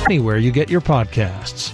anywhere you get your podcasts.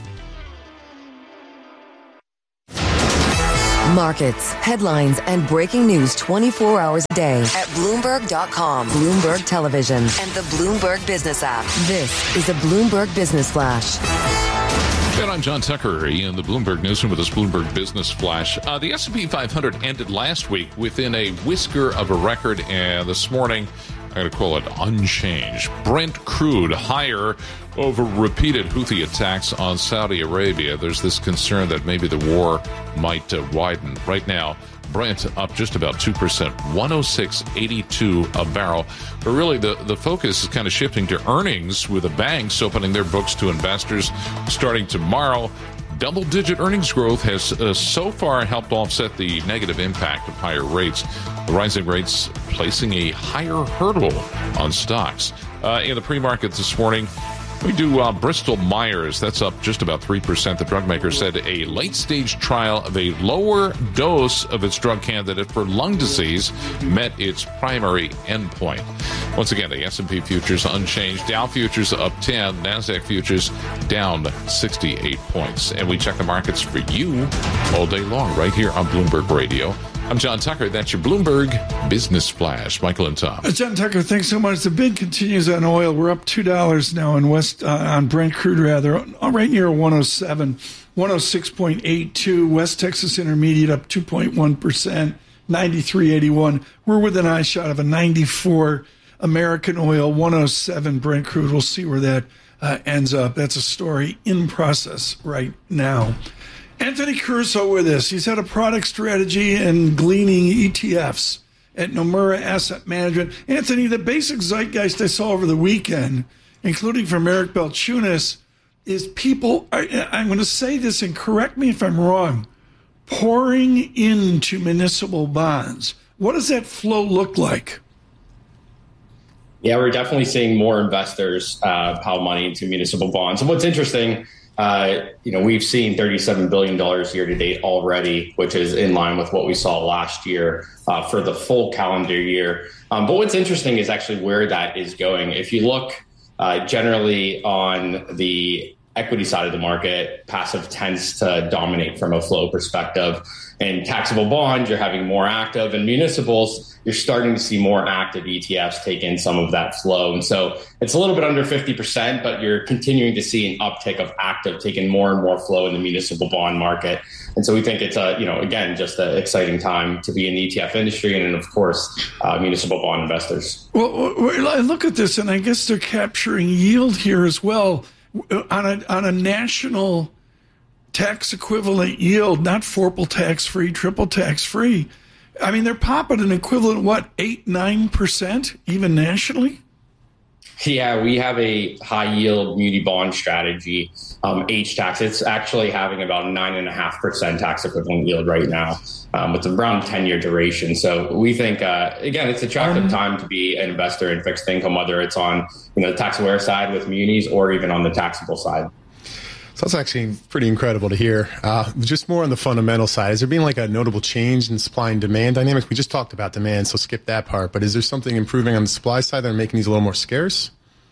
Markets, headlines, and breaking news 24 hours a day at Bloomberg.com, Bloomberg Television, and the Bloomberg Business app. This is a Bloomberg Business Flash. And I'm John Tucker in the Bloomberg Newsroom with this Bloomberg Business Flash. The S&P 500 ended last week within a whisker of a record, and this morning, I'm going to call it unchanged. Brent crude higher over repeated Houthi attacks on Saudi Arabia. There's this concern that maybe the war might widen. Right now, Brent up just about 2%, 106.82 a barrel. But really, the focus is kind of shifting to earnings, with the banks opening their books to investors starting tomorrow. Double-digit earnings growth has so far helped offset the negative impact of higher rates. The rising rates placing a higher hurdle on stocks. In the pre-market this morning, we do Bristol Myers. That's up just about 3%. The drug maker said a late-stage trial of a lower dose of its drug candidate for lung disease met its primary endpoint. Once again, the S&P futures unchanged. Dow futures up 10. NASDAQ futures down 68 points. And we check the markets for you all day long right here on Bloomberg Radio. I'm John Tucker. That's your Bloomberg Business Flash. Michael and Tom. John Tucker, thanks so much. The bid continues on oil. We're up $2 now on Brent crude, right near 107, 106.82. West Texas Intermediate up 2.1%, 93.81. We're within eye shot of a 94 American oil, 107 Brent crude. We'll see where that ends up. That's a story in process right now. Anthony Caruso with us. He's had a product strategy and gleaning ETFs at Nomura Asset Management. Anthony, the basic zeitgeist I saw over the weekend, including from Eric Balchunas, is people, I'm going to say this and correct me if I'm wrong, pouring into municipal bonds. What does that flow look like? Yeah, we're definitely seeing more investors pile money into municipal bonds. And what's interesting, we've seen $37 billion year to date already, which is in line with what we saw last year for the full calendar year. But what's interesting is actually where that is going. If you look generally on the equity side of the market, passive tends to dominate from a flow perspective. In taxable bonds, you're having more active. In municipals, you're starting to see more active ETFs take in some of that flow. And so it's a little bit under 50%, but you're continuing to see an uptick of active taking more and more flow in the municipal bond market. And so we think it's again, just an exciting time to be in the ETF industry and of course, municipal bond investors. Well, I look at this and I guess they're capturing yield here as well on a national tax equivalent yield, not FORPL tax free, triple tax free. I mean, they're popping an equivalent, 8-9%, even nationally? Yeah, we have a high yield muni bond strategy, H-Tax. It's actually having about 9.5% tax equivalent yield right now. It's around 10-year duration. So we think, again, it's an attractive time to be an investor in fixed income, whether it's on the tax aware side with munis or even on the taxable side. So that's actually pretty incredible to hear. Just more on the fundamental side, has there been like a notable change in supply and demand dynamics? We just talked about demand, so skip that part. But is there something improving on the supply side that are making these a little more scarce?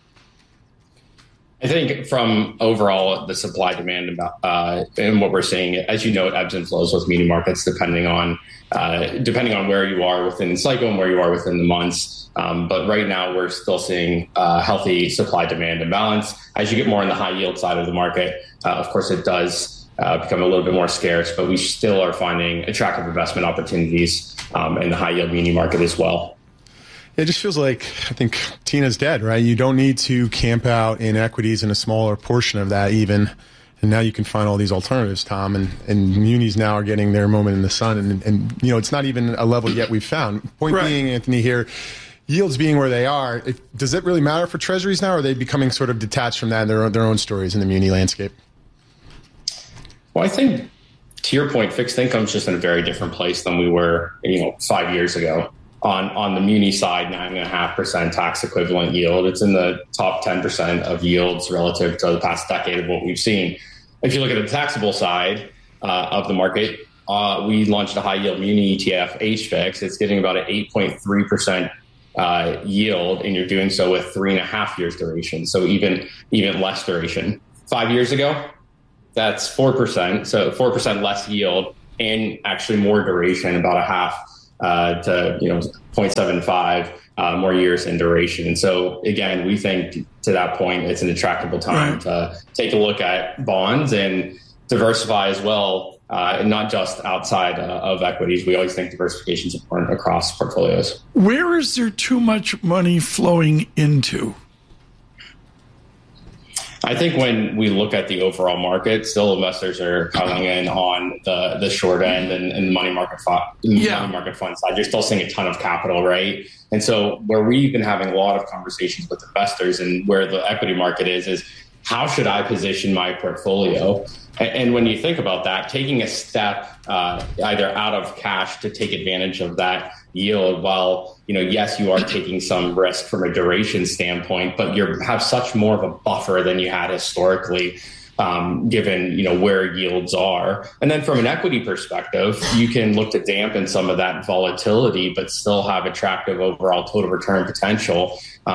I think from overall the supply demand and what we're seeing, as you know, it ebbs and flows with muni markets depending on where you are within the cycle and where you are within the months. But right now we're still seeing healthy supply demand imbalance. As you get more on the high yield side of the market, of course it does become a little bit more scarce, but we still are finding attractive investment opportunities in the high yield muni market as well. It just feels like, I think Tina's dead, right? You don't need to camp out in equities in a smaller portion of that even. And now you can find all these alternatives, Tom, and munis now are getting their moment in the sun. And it's not even a level yet we've found. Point being, Anthony, here, yields being where they are, does it really matter for treasuries now, or are they becoming sort of detached from that and their own stories in the muni landscape? Well, I think, to your point, fixed income is just in a very different place than we were 5 years ago. On the muni side, 9.5% tax equivalent yield. It's in the top 10% of yields relative to the past decade of what we've seen. If you look at the taxable side of the market, we launched a high yield muni ETF, HFIX. It's getting about an 8.3% yield, and you're doing so with 3.5 years duration. So even less duration. 5 years ago, that's 4%. So 4% less yield and actually more duration, about a half to 0.75 more years in duration. And so again, we think to that point, it's an attractable time to take a look at bonds and diversify as well. Not just outside of equities. We always think diversification is important across portfolios. Where is there too much money flowing into? I think when we look at the overall market, still investors are coming in on the short end and the money market fund side. You're still seeing a ton of capital, right? And so where we've been having a lot of conversations with investors and where the equity market is how should I position my portfolio? And when you think about that, taking a step either out of cash to take advantage of that yield, while, yes, you are taking some risk from a duration standpoint, but you have such more of a buffer than you had historically, given, where yields are. And then from an equity perspective, you can look to dampen some of that volatility, but still have attractive overall total return potential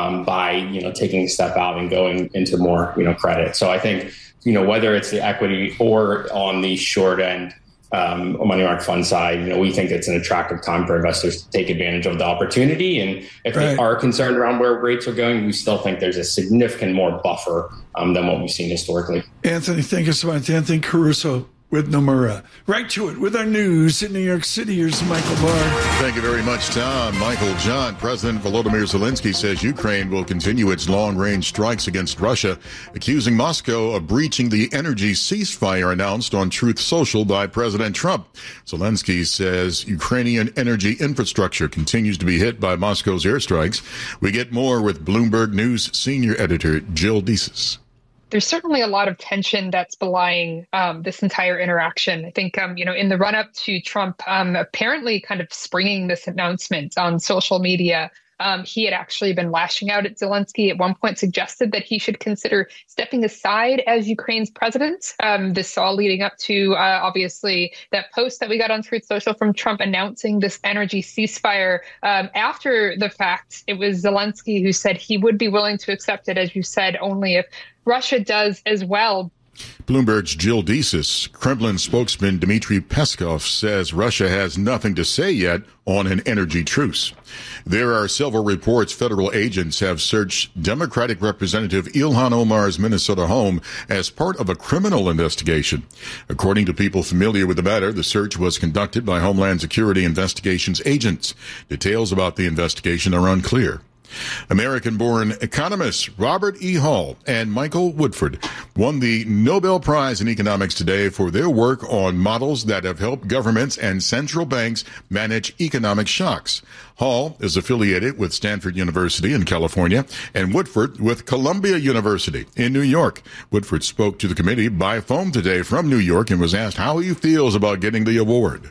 by, taking a step out and going into more, credit. So I think, whether it's the equity or on the short end money market fund side, we think it's an attractive time for investors to take advantage of the opportunity. And if they are concerned around where rates are going, we still think there's a significant more buffer than what we've seen historically. Anthony, thank you so much. Anthony Caruso with Nomura. Right to it with our news in New York City. Here's Michael Barr. Thank you very much, Tom. Michael John. President Volodymyr Zelensky says Ukraine will continue its long-range strikes against Russia, accusing Moscow of breaching the energy ceasefire announced on Truth Social by President Trump. Zelensky says Ukrainian energy infrastructure continues to be hit by Moscow's airstrikes. We get more with Bloomberg News senior editor Jill Deeses. There's certainly a lot of tension that's belying this entire interaction. I think, in the run-up to Trump apparently kind of springing this announcement on social media, he had actually been lashing out at Zelensky. At one point suggested that he should consider stepping aside as Ukraine's president. This all leading up to, obviously, that post that we got on Truth Social from Trump announcing this energy ceasefire. After the fact, it was Zelensky who said he would be willing to accept it, as you said, only if Russia does as well. Bloomberg's Jill Deeses. Kremlin spokesman Dmitry Peskov says Russia has nothing to say yet on an energy truce. There are several reports federal agents have searched Democratic Representative Ilhan Omar's Minnesota home as part of a criminal investigation. According to people familiar with the matter, the search was conducted by Homeland Security Investigations agents. Details about the investigation are unclear. American-born economists Robert E. Hall and Michael Woodford won the Nobel Prize in Economics today for their work on models that have helped governments and central banks manage economic shocks. Hall is affiliated with Stanford University in California and Woodford with Columbia University in New York. Woodford spoke to the committee by phone today from New York and was asked how he feels about getting the award.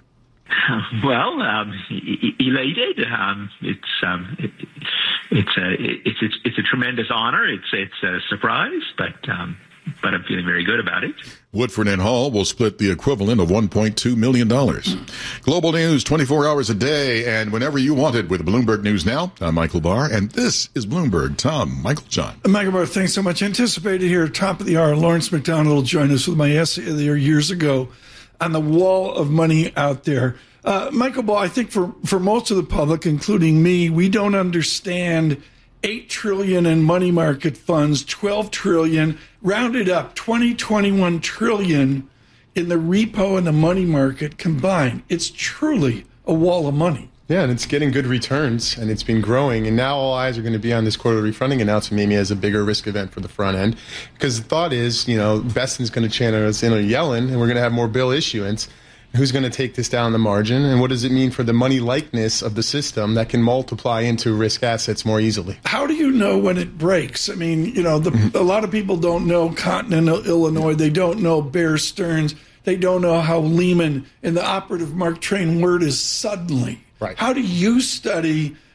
Well, elated. It's a tremendous honor. It's a surprise, but I'm feeling very good about it. Woodford and Hall will split the equivalent of $1.2 million. Global news 24 hours a day and whenever you want it with Bloomberg News Now. I'm Michael Barr, and this is Bloomberg. Tom, Michael John. Michael Barr, thanks so much. Anticipated here, top of the hour, Lawrence McDonald will join us with my essay of the year years ago on the wall of money out there. Michael Barr, I think for most of the public, including me, we don't understand $8 trillion in money market funds, $12 trillion, rounded up, 21 trillion in the repo and the money market combined. It's truly a wall of money. Yeah, and it's getting good returns, and it's been growing. And now all eyes are going to be on this quarterly refunding announcement, maybe as a bigger risk event for the front end. Because the thought is, Beston's going to channel us in on Yellen, and we're going to have more bill issuance. Who's going to take this down the margin, and what does it mean for the money likeness of the system that can multiply into risk assets more easily? How do you know when it breaks? I mean, a lot of people don't know Continental Illinois. They don't know Bear Stearns. They don't know how Lehman, and the operative Mark Twain word is suddenly. Right. How do you study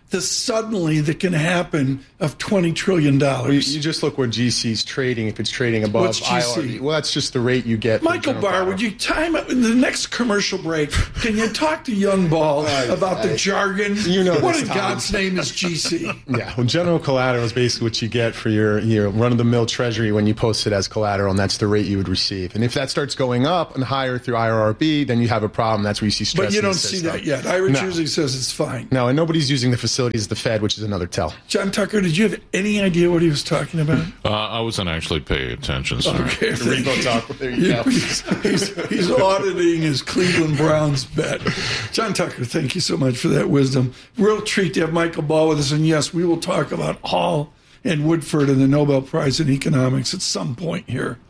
the suddenly that can happen of $20 trillion. You just look where GC's trading. If it's trading above What's GC? IRB, well, that's just the rate you get. Michael Barr, would you time it in the next commercial break? Can you talk to Young Ball about the jargon? You know what this, in Tom. God's name is GC? Yeah, well, general collateral is basically what you get for your run-of-the-mill treasury when you post it as collateral, and that's the rate you would receive. And if that starts going up and higher through IRRB, then you have a problem. That's where you see stress. But you in the don't see system. that yet. Ira usually says it's fine. No, and nobody's using the facilities of the Fed, which is another tell. John Tucker, did you have any idea what he was talking about? I wasn't actually paying attention, sir. Okay, Repo talk. There you go. He's auditing his Cleveland Browns bet. John Tucker, thank you so much for that wisdom. Real treat to have Michael Ball with us. And yes, we will talk about Hall and Woodford and the Nobel Prize in Economics at some point here